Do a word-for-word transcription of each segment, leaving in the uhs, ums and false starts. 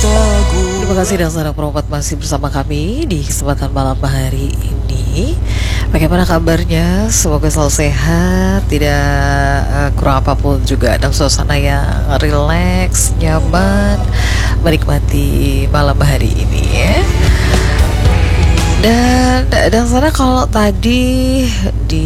Terima kasih dan saudara perobat masih bersama kami di kesempatan malam hari ini. Bagaimana kabarnya? Semoga selalu sehat, tidak uh, kurang apapun juga, dan suasana yang rileks, nyaman, menikmati malam hari ini ya. Dan dan saudara, kalau tadi di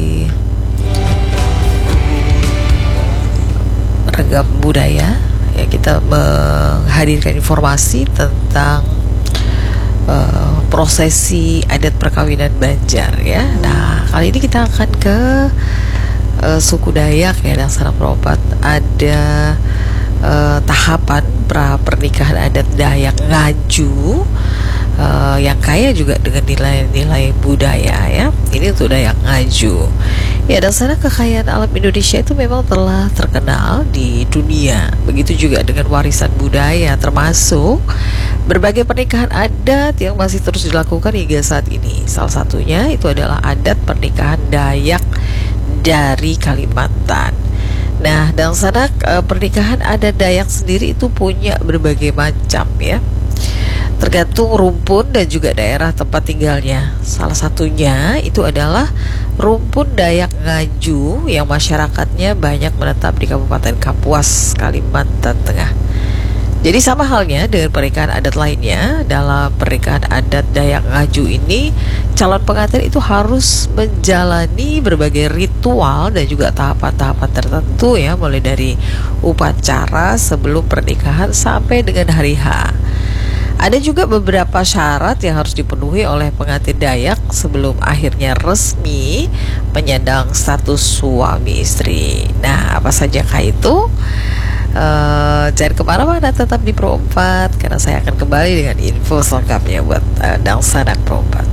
Regap Budaya ya, kita menghadirkan informasi tentang uh, prosesi adat perkawinan Banjar ya. Nah, kali ini kita akan ke uh, suku Dayak ya, dan saudara perobat, ada uh, tahapan pra pernikahan adat Dayak Ngaju uh, yang kaya juga dengan nilai-nilai budaya ya. Ini untuk Dayak Ngaju. Ya, dan sana kekayaan alam Indonesia itu memang telah terkenal di dunia. Begitu juga dengan warisan budaya, termasuk berbagai pernikahan adat yang masih terus dilakukan hingga saat ini. Salah satunya itu adalah adat pernikahan Dayak dari Kalimantan. Nah, dan sana pernikahan adat Dayak sendiri itu punya berbagai macam ya, tergantung rumpun dan juga daerah tempat tinggalnya. Salah satunya itu adalah rumpun Dayak Ngaju yang masyarakatnya banyak menetap di Kabupaten Kapuas, Kalimantan Tengah. Jadi sama halnya dengan pernikahan adat lainnya, dalam pernikahan adat Dayak Ngaju ini calon pengantin itu harus menjalani berbagai ritual dan juga tahapan-tahapan tertentu ya, mulai dari upacara sebelum pernikahan sampai dengan hari H. Ada juga beberapa syarat yang harus dipenuhi oleh pengantin Dayak sebelum akhirnya resmi menyandang status suami istri. Nah, apa sajakah itu? Uh, jangan kemana-mana, tetap di Pro empat, karena saya akan kembali dengan info selengkapnya buat uh, dan sanak Pro empat.